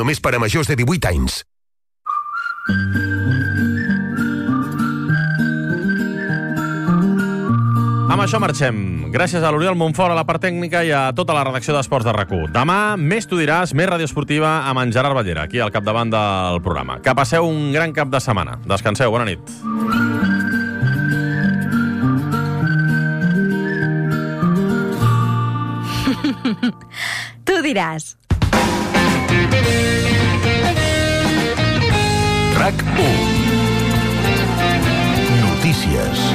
només per a majors de 18 anys. Amb això marxem. Gràcies a l'Oriol Montfort, a la part tècnica, i a tota la redacció d'Esports de RAC1. Demà, més t'ho diràs, més ràdio esportiva amb en Gerard Ballera, aquí al capdavant del programa. Que passeu un gran cap de setmana. Descanseu, bona nit. Tu diràs. RAC1. Notícies.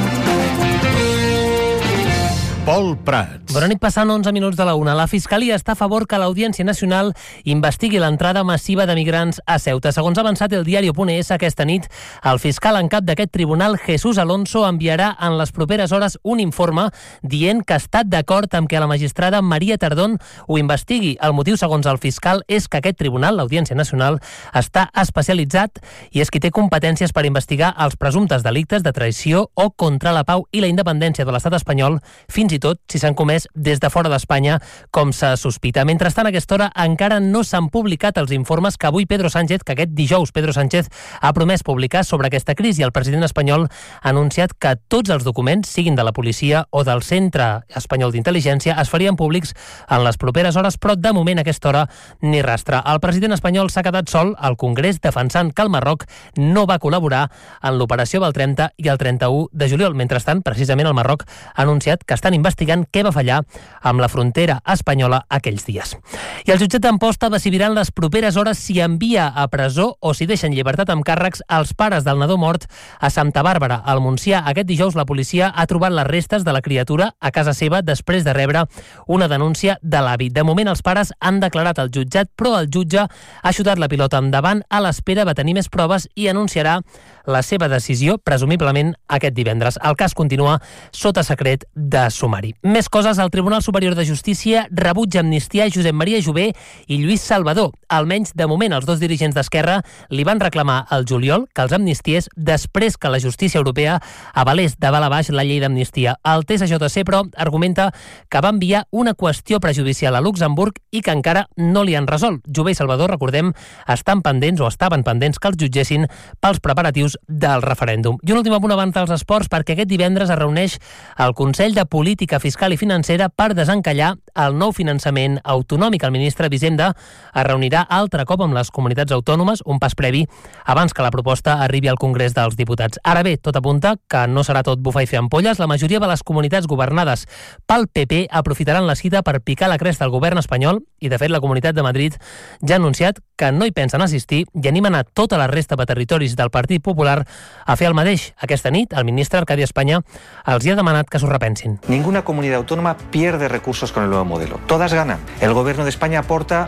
Pol Prats. Bona nit, passant 11 minuts de la 1. La Fiscalia està a favor que l'Audiència Nacional investigui l'entrada massiva de migrants a Ceuta. Segons ha avançat el diario.es, aquesta nit, el fiscal en cap d'aquest tribunal, Jesús Alonso, enviarà en les properes hores un informe dient que ha estat d'acord amb que la magistrada Maria Tardón ho investigui. El motiu, segons el fiscal, és que aquest tribunal, l'Audiència Nacional, està especialitzat i és qui té competències per investigar els presumptes delictes de traïció o contra la pau i la independència de l'estat espanyol, fins i tot si s'han comès des de fora d'Espanya, com se sospita. Mentrestant, a aquesta hora encara no s'han publicat els informes que avui Pedro Sánchez, que aquest dijous Pedro Sánchez ha promès publicar sobre aquesta crisi. El president espanyol ha anunciat que tots els documents, siguin de la policia o del Centre Espanyol d'Intel·ligència, es farien públics en les properes hores, però de moment a aquesta hora ni rastre. El president espanyol s'ha quedat sol al Congrés defensant que el Marroc no va col·laborar en l'operació del 30 i el 31 de juliol. Mentrestant, precisament el Marroc ha anunciat que estan investigant què va fallar amb la frontera espanyola aquells dies. I el jutjat d'Amposta decidiran les properes hores si envia a presó o si deixa en llibertat amb càrrecs els pares del nadó mort a Santa Bàrbara, al Montsià. Aquest dijous la policia ha trobat les restes de la criatura a casa seva després de rebre una denúncia de l'avi. De moment els pares han declarat al jutjat, però el jutge ha xutat la pilota endavant a l'espera de tenir més proves i anunciarà la seva decisió, presumiblement, aquest divendres. El cas continua sota secret de sumari. Més coses, el Tribunal Superior de Justícia rebutja amnistia Josep Maria Jové i Lluís Salvador. Almenys, de moment, els dos dirigents d'Esquerra li van reclamar al juliol que els amnisties després que la justícia europea avalés de dalt a baix la llei d'amnistia. El TSJC, però, argumenta que va enviar una qüestió prejudicial a Luxemburg i que encara no li han resolt. Jové i Salvador, recordem, estaven pendents que els jutgessin pels preparatius del referèndum. I un últim apunt abans dels esports, perquè aquest divendres es reuneix el Consell de Política Fiscal i Financera per desencallar el nou finançament autonòmic. El ministre d'Hisenda es reunirà altre cop amb les comunitats autònomes, un pas previ abans que la proposta arribi al Congrés dels Diputats. Ara bé, tot apunta que no serà tot bufar i fer ampolles. La majoria de les comunitats governades pel PP aprofitaran la cita per picar la cresta al govern espanyol i, de fet, la Comunitat de Madrid ja ha anunciat que no hi pensen assistir i animen a tota la resta de territoris del Partit Popular a fer el mateix. Aquesta nit, el ministre Arcadi Espanya els hi ha demanat que s'ho repensin. Ninguna comunidad autónoma pierde recursos con el nuevo modelo. Todas ganan. El Gobierno de España aporta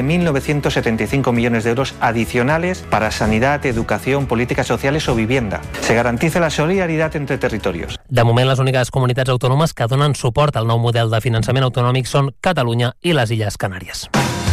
20.975 millones de euros adicionales para sanidad, educación, políticas sociales o vivienda. Se garantiza la solidaridad entre territorios. De moment, les úniques comunitats autònomes que donen suport al nou model de finançament autonòmic són Catalunya i les Illes Canàries.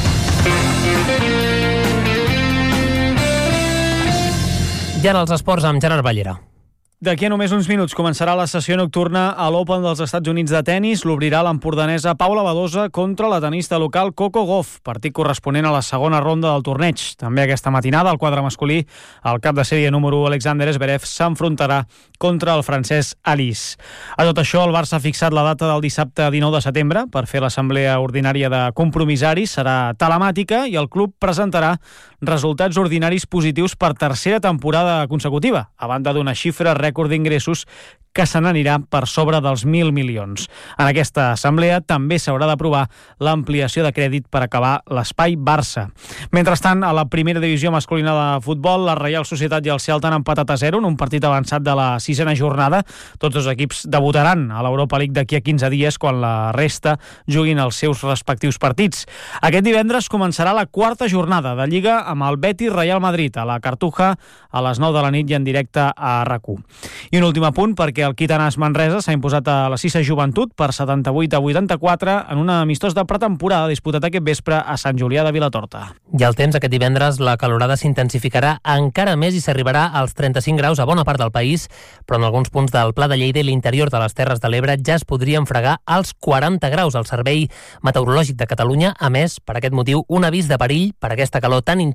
I ara els esports amb Gerard Ballera. D'aquí a només uns minuts començarà la sessió nocturna a l'Open dels Estats Units de tennis. L'obrirà l'empordanesa Paula Badosa contra la tenista local Coco Gauff, partit corresponent a la segona ronda del torneig. També aquesta matinada, al quadre masculí, el cap de sèrie número 1 Alexander Zverev s'enfrontarà contra el francès Alice. A tot això, el Barça ha fixat la data del dissabte 19 de setembre per fer l'assemblea ordinària de compromissaris. Serà telemàtica i el club presentarà resultats ordinaris positius per tercera temporada consecutiva, a banda d'una xifra rècord d'ingressos que se n'anirà per sobre dels 1.000 milions. En aquesta assemblea també s'haurà d'aprovar l'ampliació de crèdit per acabar l'espai Barça. Mentrestant, a la primera divisió masculina de futbol, la Reial Societat i el Celta han empatat a 0 en un partit avançat de la 6a jornada. Tots dos equips debutaran a l'Europa League d'aquí a 15 dies, quan la resta juguin els seus respectius partits. Aquest divendres començarà la quarta jornada de Lliga amb el Betis Real Madrid a la Cartuja a les 9 de la nit i en directe a RAC1. I un últim apunt, perquè el Quitanas Manresa s'ha imposat a la Cisa Joventut per 78-84 en un amistós de pretemporada disputat aquest vespre a Sant Julià de Vilatorta. I el temps, aquest divendres la calorada s'intensificarà encara més i s'arribarà als 35 graus a bona part del país, però en alguns punts del Pla de Lleida i l'interior de les Terres de l'Ebre ja es podrien fregar als 40 graus. El Servei Meteorològic de Catalunya ha emès, per aquest motiu, un avís de perill per aquesta calor tan intensa